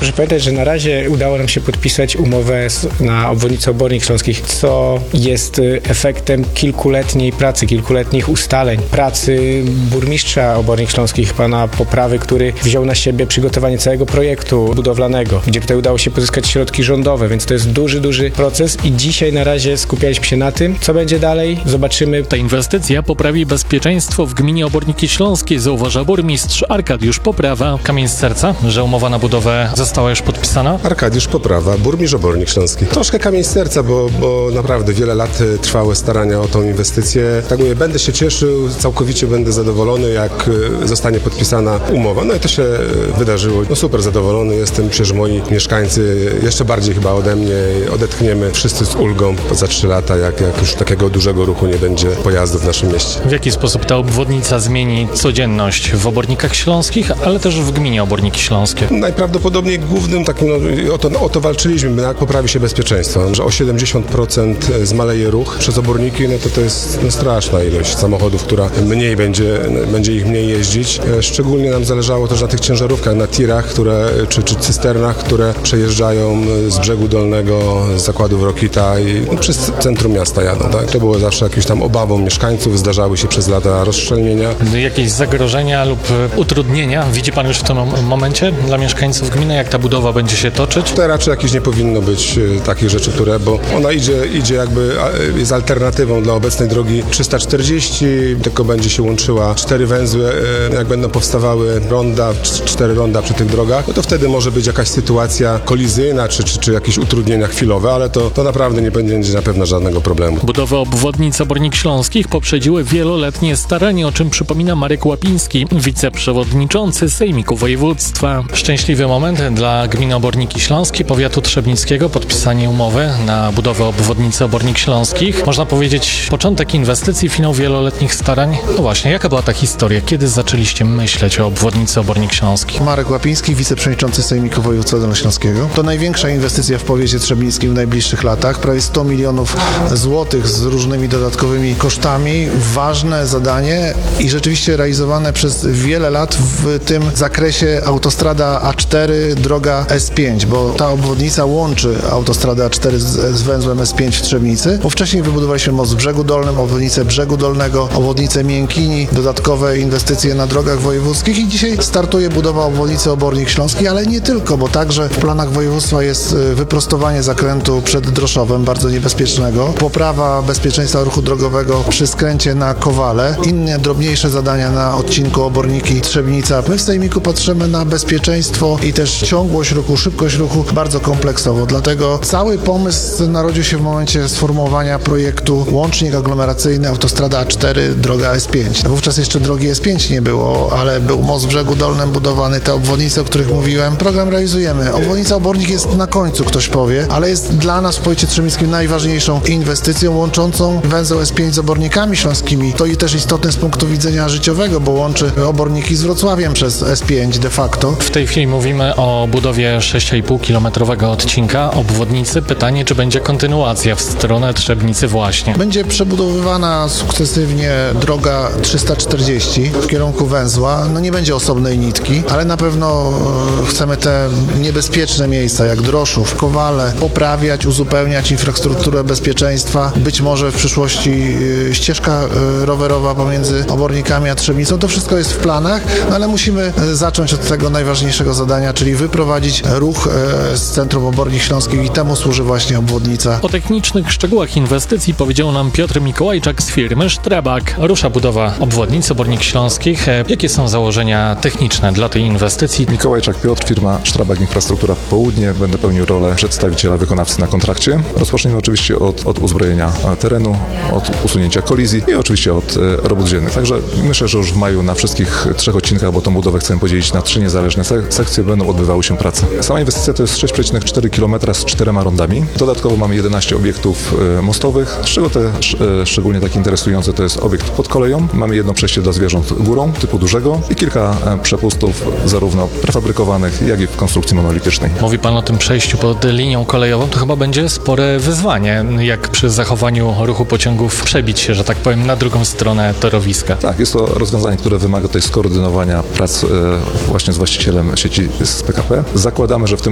Proszę pamiętać, że na razie udało nam się podpisać umowę na obwodnicę Obornik Śląskich, co jest efektem kilkuletniej pracy, kilkuletnich ustaleń, pracy burmistrza Obornik Śląskich, pana Poprawy, który wziął na siebie przygotowanie całego projektu budowlanego, gdzie tutaj udało się pozyskać środki rządowe, więc to jest duży proces i dzisiaj na razie skupialiśmy się na tym, co będzie dalej, zobaczymy. Ta inwestycja poprawi bezpieczeństwo w gminie Oborniki Śląskie, zauważa burmistrz Arkadiusz Poprawa. Kamień z serca, że umowa na budowę została już podpisana? Arkadiusz Poprawa, burmistrz Obornik Śląski. Troszkę kamień z serca, bo naprawdę wiele lat trwały starania o tą inwestycję. Tak mówię, będę się cieszył, całkowicie będę zadowolony, jak zostanie podpisana umowa. No i to się wydarzyło. No super zadowolony jestem, myślę, że moi mieszkańcy jeszcze bardziej chyba ode mnie odetchniemy wszyscy z ulgą za 3 lata, jak już takiego dużego ruchu nie będzie pojazdów w naszym mieście. W jaki sposób ta obwodnica zmieni codzienność w Obornikach Śląskich, ale też w gminie Oborniki Śląskie? Najprawdopodobniej głównym takim, o to walczyliśmy, jak poprawi się bezpieczeństwo, że o 70% zmaleje ruch przez Oborniki, no to jest straszna ilość samochodów, która będzie ich mniej jeździć. Szczególnie nam zależało też na tych ciężarówkach, na tirach, czy cysternach, które przejeżdżają z brzegu dolnego, z zakładów Rokita i przez centrum miasta jadą. Tak? To było zawsze jakąś tam obawą mieszkańców, zdarzały się przez lata rozszczelnienia. Jakieś zagrożenia lub utrudnienia widzi pan już w tym momencie dla mieszkańców gminy, jak ta budowa będzie się toczyć? To raczej jakieś nie powinno być takich rzeczy, bo ona idzie jakby, jest alternatywą dla obecnej drogi 340, tylko będzie się łączyła 4 węzły, jak będą powstawały ronda, 4 ronda przy tych drogach, no to wtedy może być jakaś sytuacja kolizyjna, czy jakieś utrudnienia chwilowe, ale to naprawdę nie będzie na pewno żadnego problemu. Budowę obwodnic Obornik Śląskich poprzedziły wieloletnie starania, o czym przypomina Marek Łapiński, wiceprzewodniczący Sejmiku Województwa. Szczęśliwy moment dla gminy Oborniki Śląskie, powiatu trzebnickiego, podpisanie umowy na budowę obwodnicy Obornik Śląskich. Można powiedzieć, początek inwestycji, finał wieloletnich starań. No właśnie, jaka była ta historia? Kiedy zaczęliście myśleć o obwodnicy Obornik Śląskich? Marek Łapiński, wiceprzewodniczący Sejmiku Województwa Dolnośląskiego. To największa inwestycja w powiecie trzebnickim w najbliższych latach. Prawie 100 milionów złotych z różnymi dodatkowymi kosztami. Ważne zadanie i rzeczywiście realizowane przez wiele lat w tym zakresie autostrada A4, droga S5, bo ta obwodnica łączy autostradę A4 z węzłem S5 w Trzebnicy, bo wcześniej wybudowaliśmy most w Brzegu Dolnym, obwodnicę Brzegu Dolnego, obwodnicę Miękini, dodatkowe inwestycje na drogach wojewódzkich i dzisiaj startuje budowa obwodnicy Obornik Śląski, ale nie tylko, bo także w planach województwa jest wyprostowanie zakrętu przed Droszowem, bardzo niebezpiecznego, poprawa bezpieczeństwa ruchu drogowego przy skręcie na Kowale, inne drobniejsze zadania na odcinku Oborniki-Trzebnica. My w Sejmiku patrzymy na bezpieczeństwo i też ciągłość ruchu, szybkość ruchu bardzo kompleksowo, dlatego cały pomysł narodził się w momencie sformułowania projektu łącznik aglomeracyjny autostrada A4, droga S5. Wówczas jeszcze drogi S5 nie było, ale był most w Brzegu Dolnym budowany, te obwodnice, o których mówiłem. Program realizujemy. Obwodnica Obornik jest na końcu, ktoś powie, ale jest dla nas w powiecie trzebnickim najważniejszą inwestycją łączącą węzeł S5 z Obornikami Śląskimi. To i też istotne z punktu widzenia życiowego, bo łączy Oborniki z Wrocławiem przez S5 de facto. W tej chwili mówimy o budowie 6,5-kilometrowego odcinka obwodnicy. Pytanie, czy będzie kontynuacja w stronę Trzebnicy właśnie? Będzie przebudowywana sukcesywnie droga 340 w kierunku węzła. No nie będzie osobnej nitki, ale na pewno chcemy te niebezpieczne miejsca jak Droszów, Kowale poprawiać, uzupełniać infrastrukturę bezpieczeństwa. Być może w przyszłości ścieżka rowerowa pomiędzy Obornikami a Trzebnicą. To wszystko jest w planach, no ale musimy zacząć od tego najważniejszego zadania, czyli wyprowadzić ruch z centrum Obornik Śląskich i temu służy właśnie obwodnica. O technicznych szczegółach inwestycji powiedział nam Piotr Mikołajczak z firmy Sztrabak. Rusza budowa obwodnicy Obornik Śląskich. Jakie są założenia techniczne dla tej inwestycji? Mikołajczak Piotr, firma Sztrabak Infrastruktura Południe. Będę pełnił rolę przedstawiciela wykonawcy na kontrakcie. Rozpoczniemy oczywiście od uzbrojenia terenu, od usunięcia kolizji i oczywiście od robót ziemnych. Także myślę, że już w maju na wszystkich 3 odcinkach, bo tą budowę chcemy podzielić na 3 niezależne sekcje, będą odbywały się prace. Sama inwestycja to jest 6,4 km z 4 rondami. Dodatkowo mamy 11 obiektów mostowych, z czego te szczególnie takie interesujące to jest obiekt pod koleją. Mamy jedno przejście dla zwierząt górą typu dużego i kilka przepustów zarówno prefabrykowanych, jak i w konstrukcji monolitycznej. Mówi pan o tym przejściu pod linią kolejową, to chyba będzie spore wyzwanie, jak przy zachowaniu ruchu pociągów przebić się, że tak powiem, na drugą stronę torowiska. Tak, jest to rozwiązanie, które wymaga tutaj skoordynowania prac właśnie z właścicielem sieci z PKP. Zakładamy, że w tym